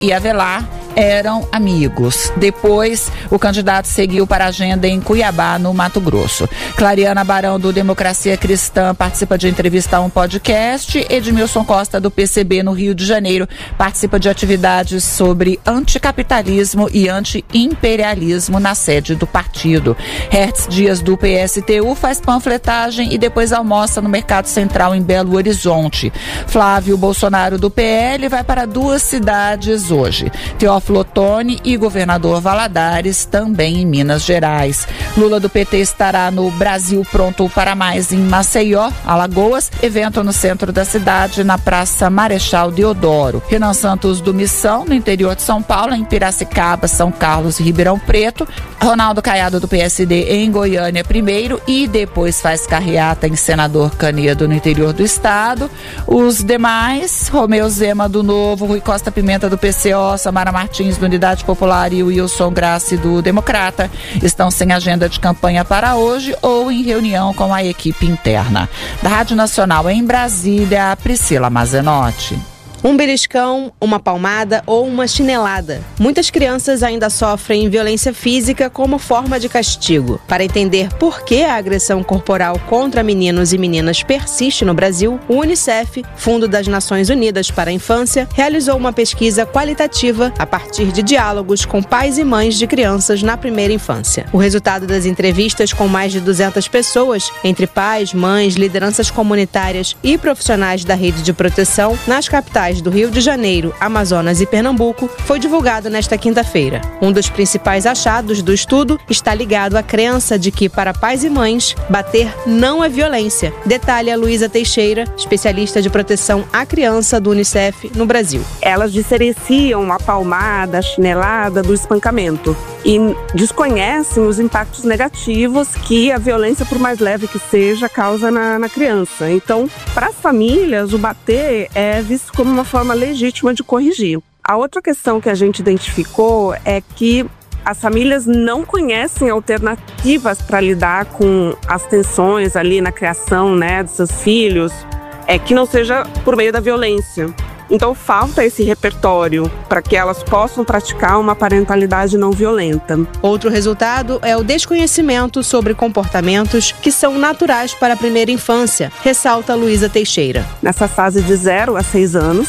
e Avelar eram amigos. Depois, o candidato seguiu para a agenda em Cuiabá, no Mato Grosso. Clariana Barão, do Democracia Cristã, participa de entrevista a um podcast. Edmilson Costa, do PCB, no Rio de Janeiro, participa de atividades sobre anticapitalismo e anti-imperialismo na sede do partido. Hertz Dias, do PSTU, faz panfletagem e depois almoça no Mercado Central em Belo Horizonte. Flávio Bolsonaro, do PL, vai para 2 cidades hoje. Teófilo Otoni e governador Valadares, também em Minas Gerais. Lula, do PT, estará no Brasil Pronto para Mais em Maceió, Alagoas, evento no centro da cidade, na Praça Marechal Deodoro. Renan Santos, do Missão, no interior de São Paulo, em Piracicaba, São Carlos e Ribeirão Preto. Ronaldo Caiado, do PSD, em Goiânia primeiro e depois faz carreata em Senador Canedo, no interior do estado. Os demais, Romeu Zema, do Novo, Rui Costa Pimenta, do PCO, Samara Martins, do Unidade Popular, e o Wilson Grassi, do Democrata, estão sem agenda de campanha para hoje ou em reunião com a equipe interna. Da Rádio Nacional em Brasília, Priscila Mazenotti. Um beliscão, uma palmada ou uma chinelada. Muitas crianças ainda sofrem violência física como forma de castigo. Para entender por que a agressão corporal contra meninos e meninas persiste no Brasil, o Unicef, Fundo das Nações Unidas para a Infância, realizou uma pesquisa qualitativa a partir de diálogos com pais e mães de crianças na primeira infância. O resultado das entrevistas com mais de 200 pessoas, entre pais, mães, lideranças comunitárias e profissionais da rede de proteção, nas capitais do Rio de Janeiro, Amazonas e Pernambuco, foi divulgado nesta quinta-feira. Um dos principais achados do estudo está ligado à crença de que, para pais e mães, bater não é violência. Detalha Luísa Teixeira, especialista de proteção à criança do Unicef no Brasil. Elas diferenciam a palmada, a chinelada do espancamento e desconhecem os impactos negativos que a violência, por mais leve que seja, causa na criança. Então, para as famílias, o bater é visto como uma forma legítima de corrigir. A outra questão que a gente identificou é que as famílias não conhecem alternativas para lidar com as tensões ali na criação, dos seus filhos, que não seja por meio da violência. Então falta esse repertório para que elas possam praticar uma parentalidade não violenta. Outro resultado é o desconhecimento sobre comportamentos que são naturais para a primeira infância, ressalta Luísa Teixeira. Nessa fase de 0 a 6 anos,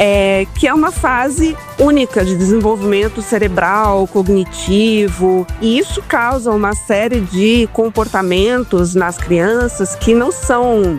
que é uma fase única de desenvolvimento cerebral, cognitivo, e isso causa uma série de comportamentos nas crianças que não são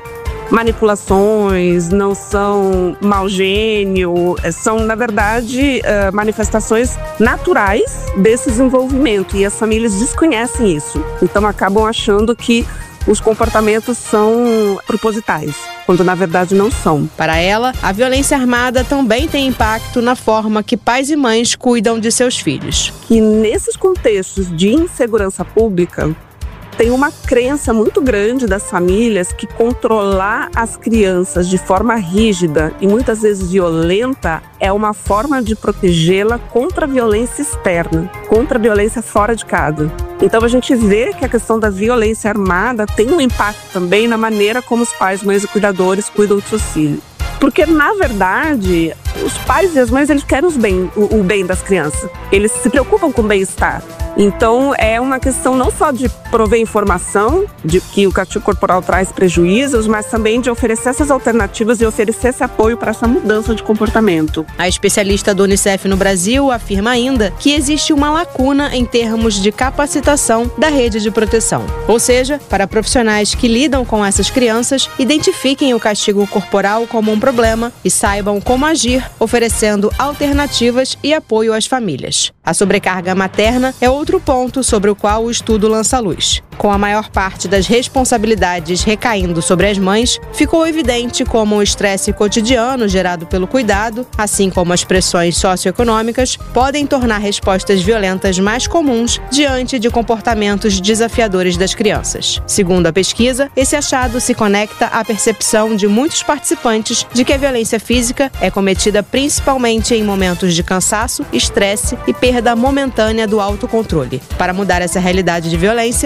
manipulações, não são mau gênio, são, na verdade, manifestações naturais desse desenvolvimento, e as famílias desconhecem isso. Então acabam achando que os comportamentos são propositais, quando na verdade não são. Para ela, a violência armada também tem impacto na forma que pais e mães cuidam de seus filhos. E nesses contextos de insegurança pública, tem uma crença muito grande das famílias que controlar as crianças de forma rígida e muitas vezes violenta é uma forma de protegê-la contra a violência externa, contra a violência fora de casa. Então a gente vê que a questão da violência armada tem um impacto também na maneira como os pais, mães e cuidadores cuidam dos seus filhos. Porque, na verdade, os pais e as mães, eles querem o bem das crianças. Eles se preocupam com o bem-estar. Então, é uma questão não só de prover informação de que o castigo corporal traz prejuízos, mas também de oferecer essas alternativas e oferecer esse apoio para essa mudança de comportamento. A especialista do Unicef no Brasil afirma ainda que existe uma lacuna em termos de capacitação da rede de proteção. Ou seja, para profissionais que lidam com essas crianças, identifiquem o castigo corporal como um problema e saibam como agir, oferecendo alternativas e apoio às famílias. A sobrecarga materna é outro ponto sobre o qual o estudo lança luz. Com a maior parte das responsabilidades recaindo sobre as mães, ficou evidente como o estresse cotidiano gerado pelo cuidado, assim como as pressões socioeconômicas, podem tornar respostas violentas mais comuns diante de comportamentos desafiadores das crianças. Segundo a pesquisa, esse achado se conecta à percepção de muitos participantes de que a violência física é cometida principalmente em momentos de cansaço, estresse e perda momentânea do autocontrole. Para mudar essa realidade de violência, o Unicef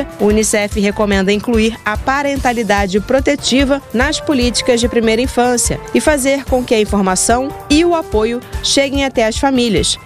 Unicef recomenda incluir a parentalidade protetiva nas políticas de primeira infância e fazer com que a informação e o apoio cheguem até as famílias,